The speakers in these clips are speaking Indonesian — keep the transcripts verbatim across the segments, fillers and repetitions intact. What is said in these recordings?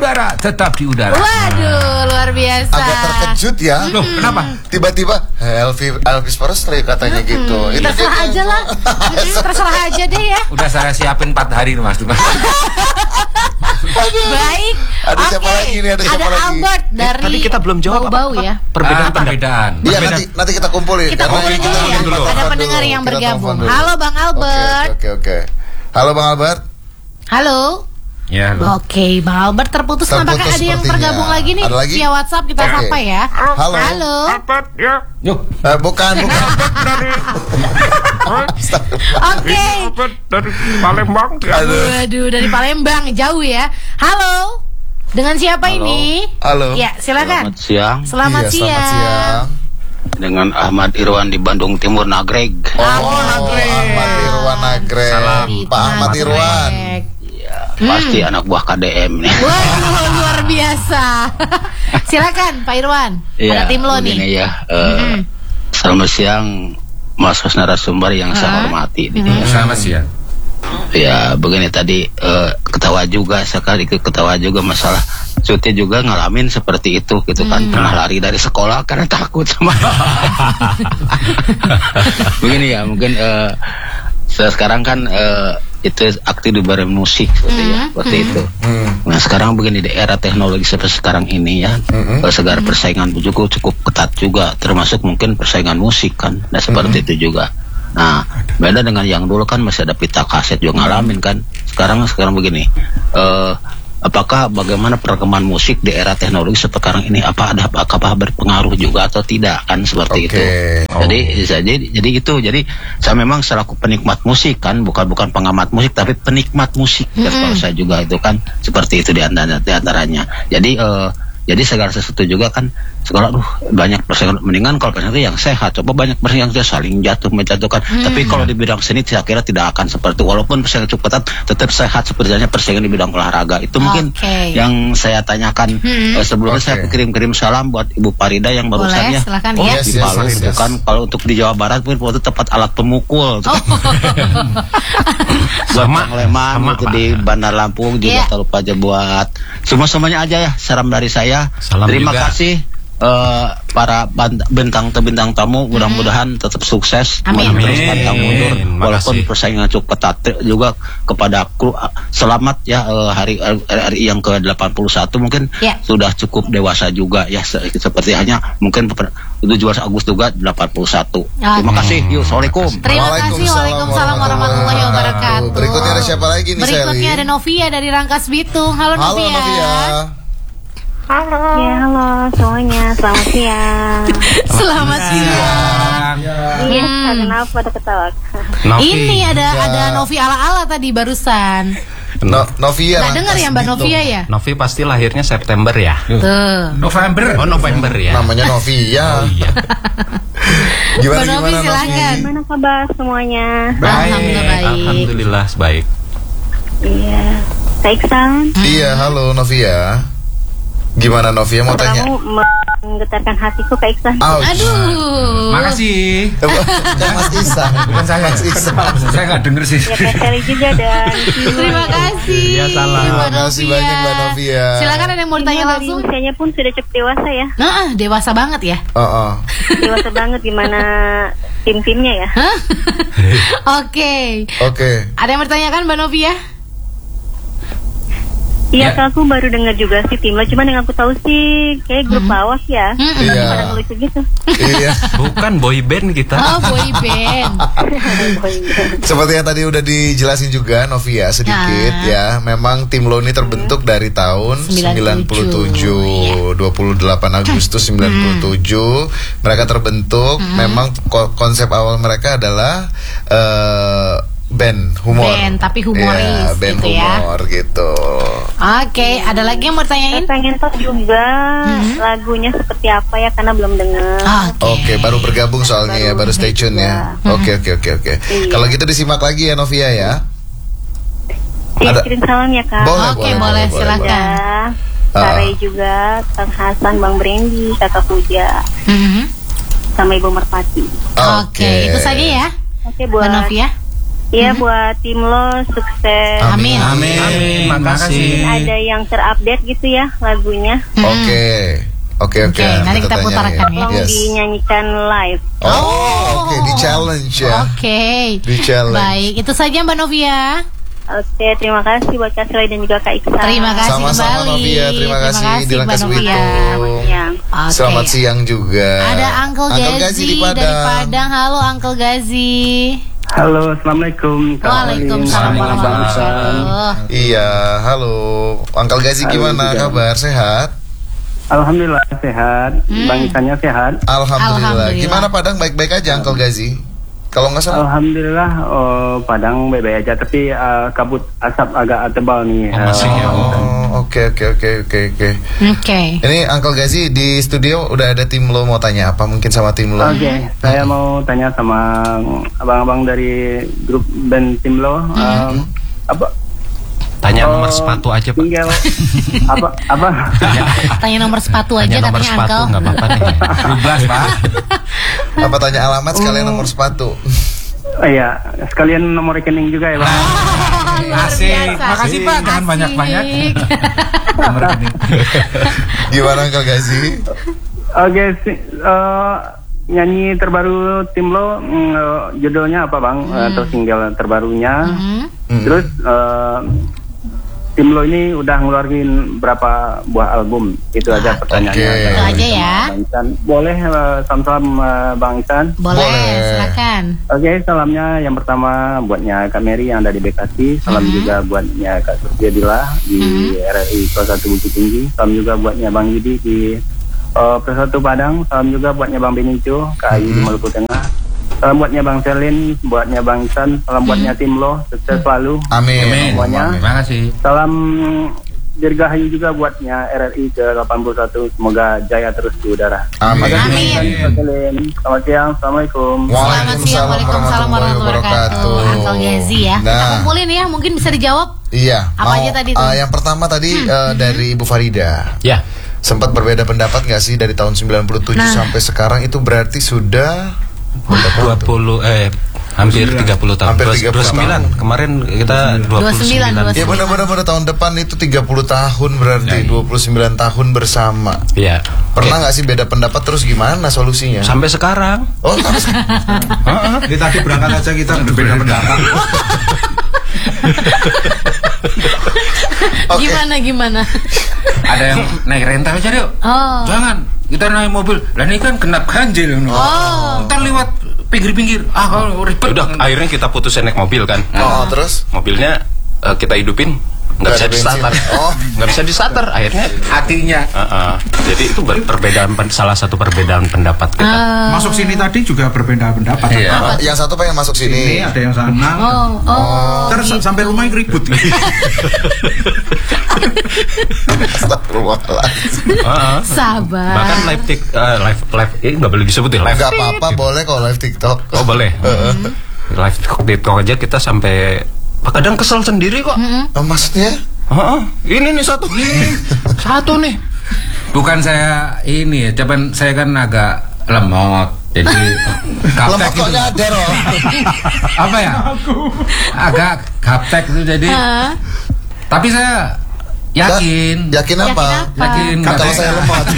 udara, tetap di udara. Waduh, luar biasa. Agak terkejut ya. Loh, kenapa? Tiba-tiba Elvis Elvis Presley katanya gitu. Itu Terserah dia- aja lah. Mm, Terserah aja deh ya. Udah saya siapin empat hari Mas. Baik. Ada siapa Oke. lagi nih? Ada siapa lagi? Albert dari Tadi kita belum jawab Bau-Bau apa- ya. Perbedaan Ah, perbedaan. Iya, nanti nanti kita kumpulin. Kita Karena kumpulin kita dulu ya. telepon dulu. Ada Telepon pendengar dulu. yang Kita bergabung. telepon dulu. Halo Bang Albert. Oke, oke, oke. Halo Bang Albert. Halo. Ya, loh. Oke, Bang Albert terputus. Terputus Nampaknya ada yang sepertinya. tergabung lagi nih Ada lagi? via WhatsApp kita Oke. sapa ya. Halo. Halo. Yuk. Eh, bukan, bukan. Oke. Dari Palembang. Aduh. Waduh, dari Palembang jauh ya. Halo. Dengan siapa Halo. ini? Halo. Ya, silakan. Selamat siang, Selamat Iya, siang. selamat siang. dengan Ahmad Irwan di Bandung Timur Nagreg. Oh, Ahmad Irwan Nagreg. Salam. Pak Ahmad Irwan. Ya, pasti anak buah K D M nih. Waduh, luar biasa. Silakan Pak Irwan. Ada tim lo nih. begini ya. eh, Selamat siang, Mas narasumber yang saya hormati. Ini. Selamat siang. Ya, begini tadi eh, ketawa juga sekali ketawa juga masalah cuti juga ngalamin seperti itu gitu kan, pernah lari dari sekolah karena takut sama. Begini ya, mungkin eh, saya sekarang kan eh, itu aktif di bareng musik seperti ya, seperti itu. Nah sekarang begini di era teknologi seperti sekarang ini ya, eh, segala persaingan juga cukup ketat juga, termasuk mungkin persaingan musik kan, nah seperti itu juga. Nah beda dengan yang dulu kan masih ada pita kaset juga ngalamin kan. Sekarang sekarang begini, eh, apakah bagaimana perkembangan musik di era teknologi sekarang ini, apa ada apakah berpengaruh juga atau tidak kan seperti Oke. itu. Jadi jadi jadi itu jadi saya memang selaku penikmat musik kan, bukan bukan pengamat musik tapi penikmat musik. Dan kalau saya juga itu kan seperti itu di antara di antaranya. Jadi eh, jadi segala sesuatu juga kan sekolah aduh banyak persaingan, mendingan kalau persaingan itu yang sehat, coba banyak persaingan yang saling jatuh menjatuhkan. Tapi kalau di bidang seni saya kira tidak akan seperti itu, walaupun persaingan cukup ketat tetap sehat sepertinya persaingan di bidang olahraga. Itu mungkin Oke. yang saya tanyakan. Eh, sebelumnya Oke. saya kirim-kirim salam buat Ibu Parida yang barusan Boleh, ya. silakan Oh, ya. yes, Di yes, Palu yes, yes. bukan, kalau untuk di Jawa Barat mungkin waktu itu tepat alat pemukul. Oh. Buat Sama, Bang Leman sama, itu Pak. di Bandar Lampung juga Iya. tak lupa aja buat semua-semuanya aja ya, salam dari saya. Salam Terima juga. kasih eh, para ban- bintang bintang tamu, mudah-mudahan tetap sukses. Amin. Terus Amin. pantang mundur walaupun Makasih. persaingan cukup ketat. Juga kepada kru eh, selamat ya eh, hari R R I yang ke delapan puluh satu mungkin Ya. sudah cukup dewasa juga ya, se- seperti hanya mungkin tujuh belas Agustus juga delapan puluh satu. Terima Oke. kasih. Yuk, assalamualaikum. Terima kasih. Waalaikumsalam warahmatullahi wabarakatuh. Berikutnya ada siapa lagi nih, Berikutnya Sally? ada Novia dari Rangkas Bitung. Halo, Halo Novia. Novia. Ya, halo semuanya, selamat siang. Selamat siang. Iya, kenapa ada ketawa? Ini ada Ya. ada Novi ala-ala tadi barusan. No, Novia. Nggak dengar ya Mbak Rangkas Novia Bitung. ya? Novi pasti lahirnya September ya. Tuh. November. Oh November ya. Namanya Novia. Oh iya. Gimana Mbak Novi, gimana Novi? silakan. Gimana kabar semuanya? Alhamdulillah baik. Alhamdulillah baik. Iya, Kak Iksan, Iya, halo Novia. Gimana Novia mau tanya? kamu menggetarkan hatiku, Kak Iksan. Ouch. Aduh. Makasih. Bukan Mas Isan. Bukan saya. Mas Isan. Saya nggak denger sih. Ya, Kak Sally juga dan Terima kasih. Iya, salam. Terima Mbak kasih Novia. banyak, Mbak Novia. Silakan ada yang mau ditanya Dari langsung. usianya pun sudah cukup dewasa ya. Nah, dewasa banget ya. Oh, oh. Dewasa banget gimana tim-timnya ya. Hah? Oke. Oke. Ada yang bertanyakan Mbak Novia? Iya, Ya. Kak, aku baru dengar juga sih Timlo, cuman yang aku tahu sih kayak grup lawak ya. Mm-mm. Iya. Pada ngelucu gitu. Iya. Bukan boy band kita. Oh, boy band. Seperti yang tadi udah dijelasin juga Novia sedikit Ah. ya. Memang tim lo ini terbentuk dari tahun sembilan puluh tujuh, dua puluh delapan Agustus sembilan puluh tujuh mereka terbentuk. Memang ko- konsep awal mereka adalah eh, band humor. Band, tapi humoris Iya, band gitu ya. humor gitu. Oke, ada lagi yang mau Saya tanyain? pengen tahu juga lagunya seperti apa ya, karena belum dengar. Oke, baru bergabung soalnya ya, baru stay tune ya. Oke, oke, oke, oke. Iya. Kalau gitu disimak lagi ya Novia ya. Iya, Ada- kirim salam ya, Kak. Boleh, Oke, boleh, silakan. Ya, Ah. Kak Ray juga, Kang Hasan, Bang Brandy, Kakak Puja, Mhm. sama Ibu Merpati. Oke, itu saja ya. Oke, buat Mbak Novia. Iya, buat tim lo sukses. Amin. Amin. Amin. Terima kasih. Ada yang terupdate gitu ya lagunya. Oke. Oke oke. Oke, nanti kita tanyain. putarkan ya. Tolong Yes. dinyanyikan live. Oh, oke, di challenge ya. Oke. Di challenge. Baik, itu saja Mbak Novia. Oke, terima kasih buat Kak Sri dan juga Kak Iksan. Terima kasih Sama-sama kembali. Novia, terima kasih Dilan Mbak Kaswito. Novia. Siang. Oke. Selamat siang juga. Ada Uncle Gazi, di Padang. dari Padang. Halo Uncle Gazi. Halo, assalamualaikum. Kak Waalaikumsalam Alim. warahmatullahi Bangsan. wabarakatuh. Iya, halo. Uncle Gazi Halo gimana juga. kabar? Sehat? Alhamdulillah sehat. Hmm. Bang Isannya sehat. Alhamdulillah. Alhamdulillah. Gimana Padang baik-baik aja Uncle Gazi? Kalau nggak salah. Alhamdulillah, oh, Padang baik-baik aja. Tapi uh, kabut asap agak tebal nih. Oh, masih ya. Oh, oke oke oke oke oke. Oke. Ini Uncle Gazi di studio udah ada tim lo mau tanya apa mungkin sama tim lo? Oke, saya mau tanya sama abang-abang dari grup band tim lo. Um, apa? Tanya Oh, nomor sepatu aja, Pak. Tinggal apa? Apa? Tanya nomor sepatu aja Tanya nomor katanya sepatu Uncle. nggak apa-apa nih. dua belas, Pak. Apa tanya alamat sekalian nomor sepatu? Oh, iya, sekalian nomor rekening juga ya, Bang. Luar Asik. biasa. Makasih, Pak. Jangan Asik. banyak-banyak. Nomor ini. Gimana Uncle Gazi? Oke, si, eh, nyanyi terbaru tim lo, mm, eh, judulnya apa Bang? Eh, atau single terbarunya? Hmm. Hmm. Terus eh, tim lo ini udah ngeluarin berapa buah album? Itu aja pertanyaannya. oke. Itu aja ya. Bang Isan. Boleh eh, salam-salam eh, Bang Isan? Boleh, Boleh. silakan. Oke, salamnya yang pertama buatnya Kak Mary yang ada di Bekasi. Salam Mhm. juga buatnya Kak Surtiadila di R R I kelas satu Bukit Tinggi. Salam juga buatnya Bang Yudi di uh, Persatu Padang. Salam juga buatnya Bang Benicio, Kak Ayu di Maluku Tengah. Salam buatnya Bang Selin, buatnya Bang Isan. Salam buatnya tim lo, sukses selalu. Amin. Amin. Semuanya. Terima kasih. Salam dirgahayu juga buatnya R R I ke delapan puluh satu. Semoga jaya terus di udara. Amin. Amin. Kak Selin. Selamat siang, assalamualaikum. Selamat siang, Waalaikumsalam warahmatullahi wabarakatuh. Uncle Gazi ya. Kita Nah, kumpulin ya, mungkin bisa dijawab. iya. Apa aja tadi tuh? eh, yang pertama tadi eh, dari Ibu Farida. Ya. Sempat berbeda pendapat nggak sih dari tahun sembilan puluh tujuh Nah. sampai sekarang itu berarti sudah dua puluh eh hampir tiga puluh tahun. Hampir Dua- tiga puluh dua puluh sembilan. Kemarin kita dua puluh sembilan. dua puluh sembilan. Ya benar-benar pada tahun depan itu tiga puluh tahun berarti dua puluh sembilan tahun bersama. Iya. Pernah nggak sih beda pendapat terus gimana solusinya? Sampai sekarang. Oh, harus- Ini tadi berangkat aja kita berbeda pendapat. Oke. Gimana gimana? Ada yang naik rental aja yuk. Oh. Jangan, kita naik mobil. Lah ini kan genap ganjil. Oh. Ntar lewat pinggir-pinggir. Ah, kalau ribet. Udah, akhirnya kita putusin naik mobil kan. Oh, terus Mobilnya eh, kita hidupin, nggak Nggak bisa ada di bensin. starter. Oh. Nggak bisa di starter. Akhirnya. hatinya. eh, eh, jadi itu ber- perbedaan pen- salah satu perbedaan pendapat kita. Ah. Masuk sini tadi juga berbeda pendapat. Iya. Oh, yang satu pengen masuk Ini sini. ada yang sana. Oh, oh. Terus sampai rumah ribut. Astagfirullahaladzim. Heeh. Sabar. Bahkan live tik eh, live live eh nggak boleh disebut ya live. Gak apa-apa, boleh kalau live TikTok. Oh boleh. Live tiktok tiktok aja kita sampai kadang kesel sendiri kok. Oh, maksudnya? Heeh. Ini nih satu. Satu nih. Bukan saya ini ya, cuman saya kan agak lemot. Jadi Lemot gaptek kok itu. nyadar oh. Apa ya? Agak gaptek itu jadi. Hah? Tapi saya yakin. Yakin apa? Yakin apa? Yakin Kan kalau nggak saya tega. lemot.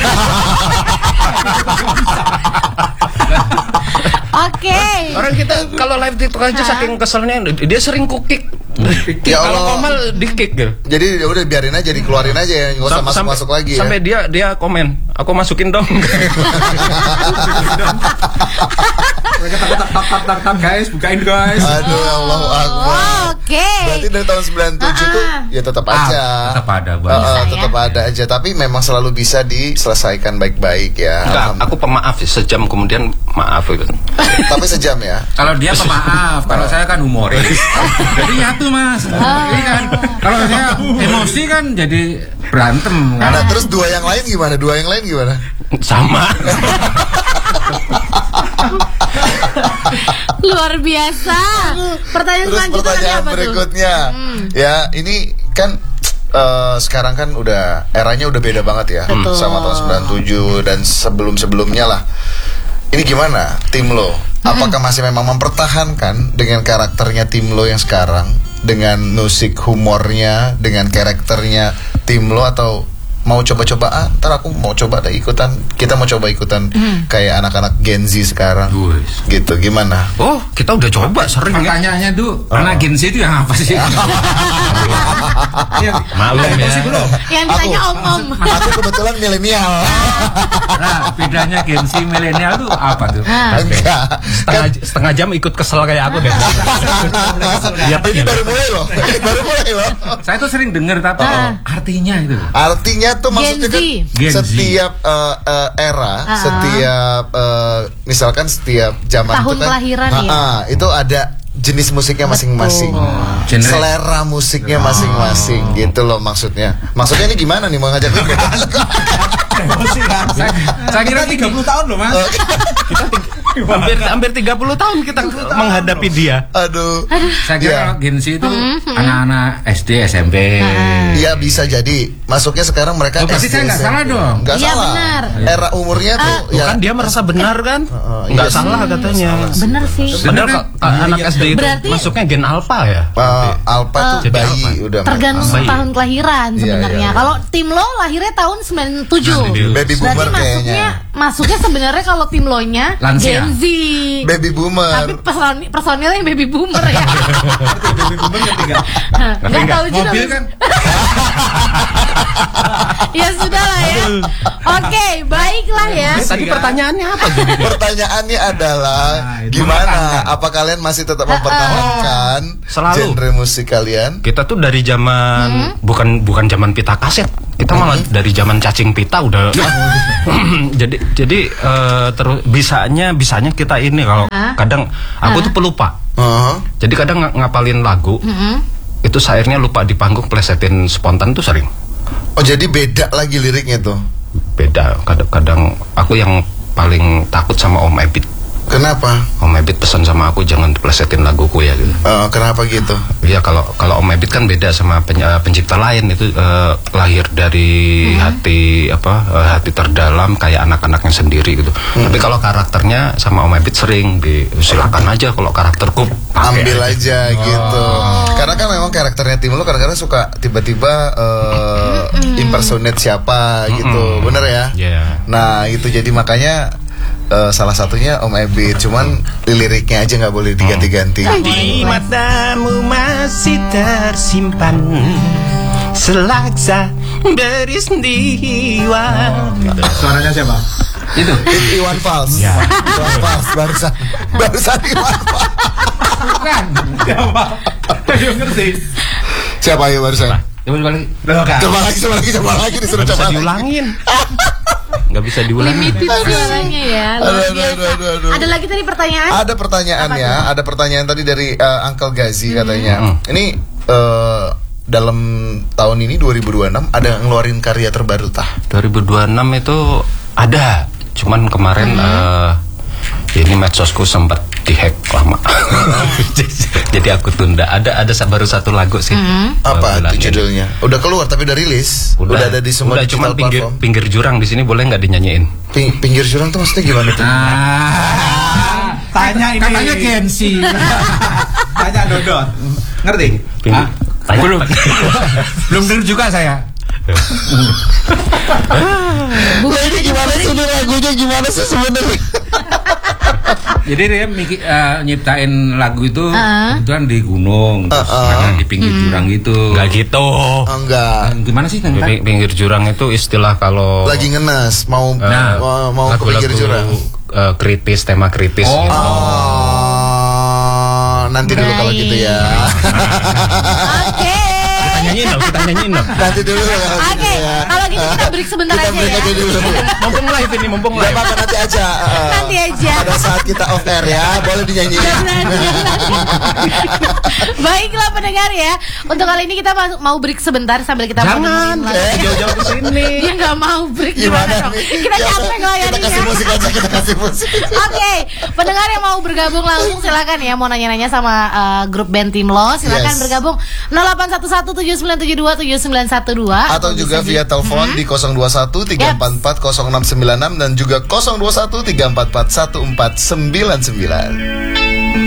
Oke. Orang kita kalau live tiktok aja saking keselnya dia sering kukik. Ya Kalau Allah. komal di kick gitu. Jadi ya udah biarin aja, dikeluarin aja ya, nggak usah Sam- masuk-masuk sampai- lagi ya. Sampai dia dia komen, aku masukin dong. Mereka tak tak tak tak tak guys, bukain guys. Aduh, Allahu Akbar. Oke. Berarti dari tahun sembilan puluh tujuh tuh ya tetap Ah, aja. tetap ada, Bang. Heeh, Bisa, ya. tetap ada aja, tapi memang selalu bisa diselesaikan baik-baik ya. Enggak, Alhamdulillah. aku pemaaf sejam kemudian maaf gitu. Tapi sejam ya. Kalau dia pemaaf, kalau saya kan humoris. Jadi nyatu mas. Ini kan kalau saya emosi kan jadi berantem kan. Nah, terus dua yang lain gimana? Dua yang lain gimana? Sama. Luar biasa. Pertanyaan Terus selanjutnya pertanyaan apa tuh? berikutnya, ya ini kan eh, sekarang kan udah eranya udah beda banget ya, Betul. sama tahun sembilan puluh tujuh dan sebelum sebelumnya lah. Ini gimana tim lo? Apakah masih memang mempertahankan dengan karakternya tim lo yang sekarang, dengan musik humornya, dengan karakternya tim lo, atau mau coba-coba, ah, ntar aku mau coba deh ikutan, kita mau coba ikutan mm. kayak anak-anak Gen Z sekarang, Uish. gitu, gimana? Oh, kita udah coba sering. Pertanyaannya tuh, oh. anak Gen Z itu yang apa sih? Maklum ya. Yang ditanya om-om. Aku kebetulan milenial. Nah, bedanya Gen Z milenial tuh apa tuh? Enggak. Setengah, setengah jam ikut kesel kayak aku deh. Ya, ini baru mulai loh. Baru mulai loh. Saya tuh sering dengar tapi oh. artinya itu. Artinya tuh maksudnya kan setiap uh, uh, era, uh-uh. setiap uh, misalkan setiap zaman tahun itu kan, kelahiran uh-uh, ya. Itu ada jenis musiknya masing-masing, oh, selera musiknya masing-masing, oh. gitu loh maksudnya. Maksudnya ini gimana nih mau ngajak gue? saya, saya kira tiga puluh tahun loh mas. Kita hampir hampir tiga puluh tahun kita menghadapi dia. Aduh. Saya kira yeah. Gen Z itu mm-hmm. anak-anak S D, S M P. Iya bisa jadi. Masuknya sekarang mereka oh, S D. Berarti saya nggak salah dong. Nggak ya, salah. Benar. Era umurnya tuh. Uh, ya. Kan dia merasa benar kan? Uh, nggak iya salah katanya. Benar sih. Benar kok. Anak S D itu berarti masuknya Gen Alpha ya? Uh, Alpha uh, tuh bayi Alpha. udah. Tergantung bayi. tahun kelahiran sebenarnya. Yeah, yeah. Kalau tim lo lahirnya tahun sembilan puluh tujuh. Baby boomer berarti masuknya masuknya sebenarnya kalau tim lo nya Gen Z. Baby boomer. Tapi personil personilnya yang baby boomer ya. Baby boomer ketiga. Enggak tahu juga. Mobil kan. Ya sudah lah ya. Oke, baiklah ya. Tadi pertanyaannya apa? Pertanyaannya adalah gimana? Apa kalian masih tetap mempertahankan genre musik kalian? Kita tuh dari zaman hmm? bukan bukan zaman pita kaset. Kita malah hmm? dari zaman cacing pita udah. jadi jadi uh, terus bisanya bisanya kita ini kalau huh? kadang aku huh? tuh pelupa. Uh-huh. Jadi kadang ng- ngapalin lagu. Uh-huh. Itu syairnya lupa di panggung, plesetin spontan tuh sering. Oh jadi beda lagi liriknya tuh? Beda, kadang-kadang aku yang paling takut sama Om Ebit. Kenapa? Om Ebit pesan sama aku jangan plesetin laguku ya gitu. Uh, kenapa gitu? Iya kalau kalau Om Ebit kan beda sama pen, uh, pencipta lain itu uh, lahir dari hmm. hati apa uh, hati terdalam kayak anak-anaknya sendiri gitu. Hmm. Tapi kalau karakternya sama Om Ebit sering di silakan aja kalau karakterku ambil aja, aja gitu. Oh. Karena kan memang karakternya tim lo kadang-kadang suka tiba-tiba uh, mm-hmm. impersonate siapa mm-hmm. gitu, bener ya? Yeah. Nah itu jadi makanya Uh, salah satunya Om Ebit, cuman liriknya aja nggak boleh diganti-ganti. Di matamu masih tersimpan selaksa beristiwa. Suaranya siapa? Itu Iwan Fals. Ya. Iwan Fals barusan barusan Iwan Fals. Bukan. Siapa? Ayo ngerti. Siapa ya barusan? Coba lagi. Coba lagi, coba lagi, coba lagi disuruh coba. Bisa diulangin. Nggak bisa diulangi. Limited suaranya ya. Aduh, aduh, aduh, aduh, aduh. Ada lagi tadi pertanyaan? Ada pertanyaannya, ada pertanyaan tadi dari uh, Uncle Gazi katanya. Hmm. Ini uh, dalam tahun ini dua ribu dua puluh enam ada ngeluarin karya terbaru tah? dua ribu dua puluh enam itu ada, cuman kemarin hmm. uh, ini medsosku sempat dihack lama. Jadi aku tunda. Ada ada baru satu lagu sih. Hmm. Apa itu judulnya? Udah keluar tapi udah rilis. Udah, udah ada di semua udah digital pinggir, platform. Pinggir jurang di sini boleh nggak dinyanyiin? Ping, pinggir jurang tuh maksudnya gimana tuh? Ah, tanya ini. Katanya Gen Z. Tanya Dodot. Ngerti? Pinggir, tanya, belum. Belum dengar juga saya. Bukan ini gimana sih ini lagunya gimana sih sebenarnya? Jadi dia mikir, uh, nyiptain lagu itu uh-huh. kebetulan di gunung, terus uh-uh. di pinggir hmm. jurang gitu. Enggak gitu. Oh, enggak. Nah, gimana sih? Di pinggir jurang itu istilah kalau lagi ngenes, mau nah, mau, mau ke pinggir jurang. Uh, kritis, tema kritis. Oh, gitu. oh nanti dulu kalau gitu ya. Oke. Kita nyanyiin dong, kita nyanyiin dong. Nanti dulu kalau Oke, gitu ya. kalau gitu kita break sebentar kita aja break ya. aja dulu. Mumpung live ini, mumpung live. Gak apa-apa nanti aja. Uh, nanti aja. Pada saat kita off air ya, boleh dinyanyiin. Baiklah pendengar ya. Untuk kali ini kita mau break sebentar sambil kita jangan eh, jauh-jauh ke sini. Dia nggak mau break gimana, gimana dong? Kita ya, capek ngelayaninnya. Kita kasih musik aja, kita kasih musik. Oke, okay. Pendengar yang mau bergabung langsung silakan ya. Mau nanya-nanya sama uh, grup band Tim Lo, silakan yes. bergabung nol delapan satu satu tujuh sembilan tujuh dua tujuh sembilan satu dua atau juga via telepon telepon di nol dua satu tiga empat empat nol enam sembilan enam dan juga nol dua satu tiga empat empat satu empat sembilan sembilan.